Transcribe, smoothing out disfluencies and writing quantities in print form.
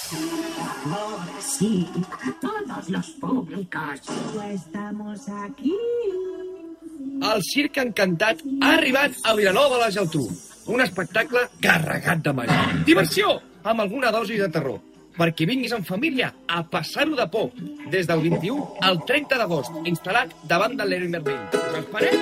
Ahora sí, todos los públicos. Ya estamos aquí. El Circ Encantat ha arribat a Vilanova de la Geltrú. Un espectacle carregat de màgia. Diversió, amb alguna dosi de terror. Perquè vinguis en família a passar-ho de por. Des del 21 al 30 d'agost, instal·lat davant de l'Heroi Merlin. Us esperem!